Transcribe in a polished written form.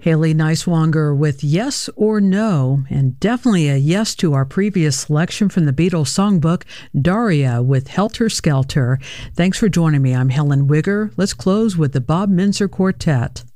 Haley Neiswanger with Yes or No, and definitely a yes to our previous selection from the Beatles songbook, Daria with Helter Skelter. Thanks for joining me. I'm Helen Wigger. Let's close with the Bob Minzer Quartet.